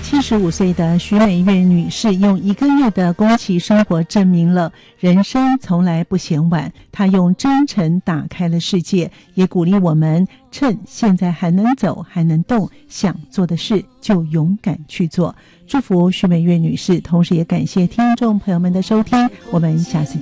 75岁的徐美月女士用1个月的公期生活证明了人生从来不嫌晚，她用真诚打开了世界，也鼓励我们趁现在还能走还能动，想做的事就勇敢去做。祝福徐美月女士，同时也感谢听众朋友们的收听，我们下次见。